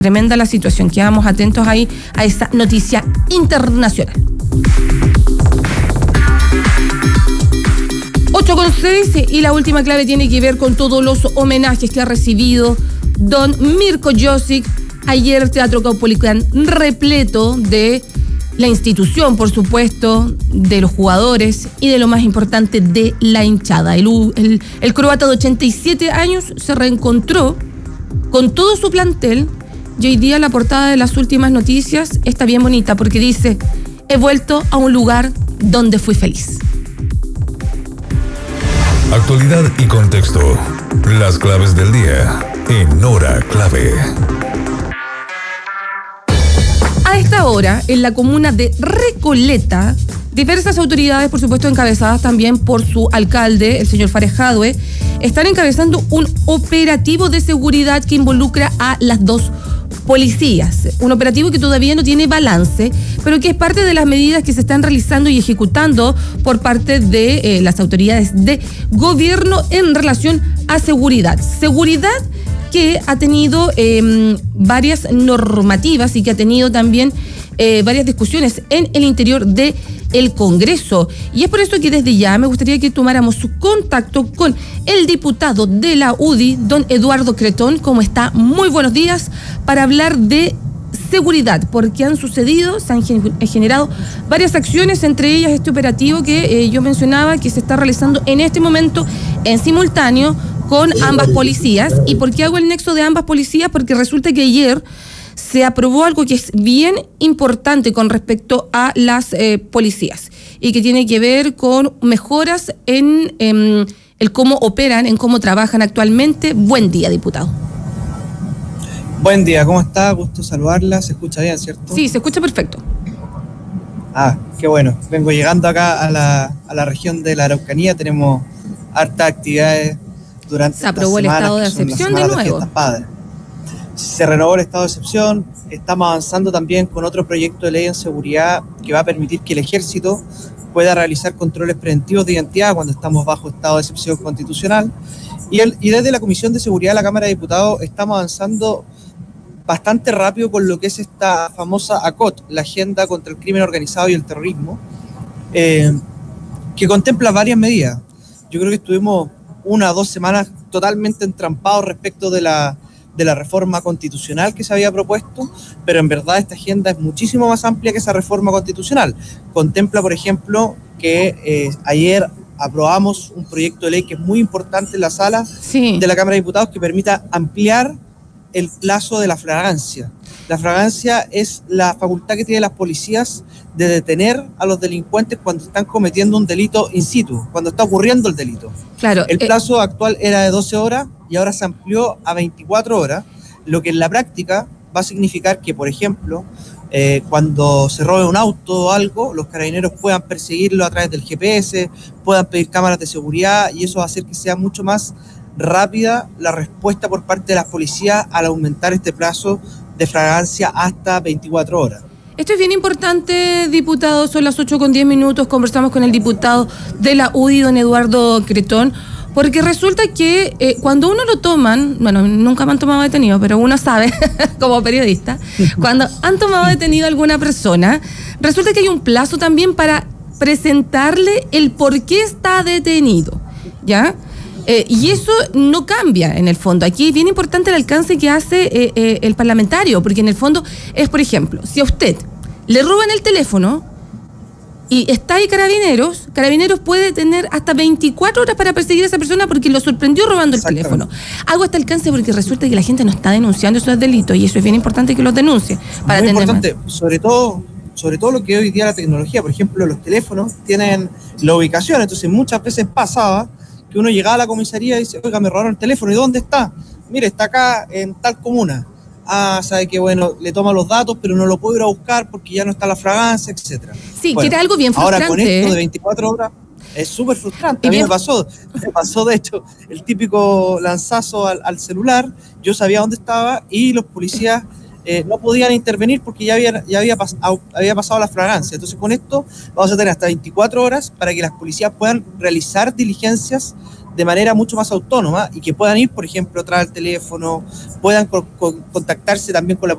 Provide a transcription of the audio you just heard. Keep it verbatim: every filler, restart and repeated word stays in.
Tremenda la situación. Quedamos atentos ahí a esa noticia internacional. ocho con seis y la última clave tiene que ver con todos los homenajes que ha recibido don Mirko Josic. Ayer Teatro Caupolicán repleto de la institución, por supuesto, de los jugadores y de lo más importante, de la hinchada. El, el, el croata de ochenta y siete años se reencontró con todo su plantel. Y hoy día la portada de las últimas noticias está bien bonita porque dice: he vuelto a un lugar donde fui feliz. Actualidad y contexto. Las claves del día en Hora Clave. A esta hora, en la comuna de Recoleta, diversas autoridades, por supuesto encabezadas también por su alcalde, el señor Fares Jadwe, están encabezando un operativo de seguridad que involucra a las dos policías. Un operativo que todavía no tiene balance, pero que es parte de las medidas que se están realizando y ejecutando por parte de eh, las autoridades de gobierno en relación a seguridad. Seguridad que ha tenido eh, varias normativas y que ha tenido también eh, varias discusiones en el interior de el Congreso. Y es por eso que desde ya me gustaría que tomáramos su contacto con el diputado de la U D I, don Eduardo Cretón. ¿Cómo está? Muy buenos días, para hablar de seguridad, porque han sucedido, se han generado varias acciones, entre ellas este operativo que eh, yo mencionaba, que se está realizando en este momento en simultáneo con ambas policías. ¿Y por qué hago el nexo de ambas policías? Porque resulta que ayer se aprobó algo que es bien importante con respecto a las eh, policías y que tiene que ver con mejoras en eh, el cómo operan, en cómo trabajan actualmente. Buen día, diputado. Buen día, ¿cómo está? Gusto saludarla. ¿Se escucha bien, cierto? Sí, se escucha perfecto. Ah, qué bueno. Vengo llegando acá a la, a la región de la Araucanía. Tenemos hartas actividades durante Se aprobó el estado de excepción de nuevo. De Se renovó el estado de excepción. Estamos avanzando también con otro proyecto de ley en seguridad que va a permitir que el ejército pueda realizar controles preventivos de identidad cuando estamos bajo estado de excepción constitucional. Y, el, y desde la Comisión de Seguridad de la Cámara de Diputados estamos avanzando bastante rápido con lo que es esta famosa A C O T, la Agenda contra el Crimen Organizado y el Terrorismo, eh, que contempla varias medidas. Yo creo que estuvimos una o dos semanas totalmente entrampados respecto de la, de la reforma constitucional que se había propuesto, pero en verdad esta agenda es muchísimo más amplia que esa reforma constitucional. Contempla, por ejemplo, que eh, ayer aprobamos un proyecto de ley que es muy importante en la sala sí. de la Cámara de Diputados, que permita ampliar el plazo de la flagrancia. La flagrancia es la facultad que tienen las policías de detener a los delincuentes cuando están cometiendo un delito in situ, cuando está ocurriendo el delito. Claro, el plazo eh... actual era de doce horas y ahora se amplió a veinticuatro horas, lo que en la práctica va a significar que, por ejemplo, eh, cuando se robe un auto o algo, los carabineros puedan perseguirlo a través del G P S, puedan pedir cámaras de seguridad, y eso va a hacer que sea mucho más rápida la respuesta por parte de las policías al aumentar este plazo de flagrancia hasta veinticuatro horas. Esto es bien importante, diputado. Son las ocho con diez minutos. Conversamos con el diputado de la U D I, don Eduardo Cretón, porque resulta que eh, cuando uno lo toman, bueno, nunca me han tomado detenido, pero uno sabe, como periodista, cuando han tomado detenido a alguna persona, resulta que hay un plazo también para presentarle el por qué está detenido, ¿ya? Eh, y eso no cambia en el fondo. Aquí es bien importante el alcance que hace eh, eh, el parlamentario, porque en el fondo es, por ejemplo, si a usted le roban el teléfono y está ahí Carabineros, Carabineros puede tener hasta veinticuatro horas para perseguir a esa persona porque lo sorprendió robando el teléfono. Hago este alcance porque resulta que la gente no está denunciando esos delitos y eso es bien importante que los denuncie. Para Muy importante, más. sobre todo sobre todo lo que hoy día la tecnología, por ejemplo, los teléfonos tienen la ubicación, entonces muchas veces pasaba que uno llegaba a la comisaría y dice, oiga, me robaron el teléfono, ¿y dónde está? Mire, está acá en tal comuna. Ah, sabe que bueno, le toma los datos, pero no lo puedo ir a buscar porque ya no está la fragancia, etcétera. Sí, bueno, que era algo bien frustrante. Ahora con esto de veinticuatro horas es súper frustrante. A mí me pasó, me pasó de hecho el típico lanzazo al, al celular, yo sabía dónde estaba y los policías eh, no podían intervenir porque ya había, ya había, pas, había pasado la fragancia. Entonces con esto vamos a tener hasta veinticuatro horas para que las policías puedan realizar diligencias de manera mucho más autónoma y que puedan ir, por ejemplo, atrás del teléfono, puedan co- co- contactarse también con la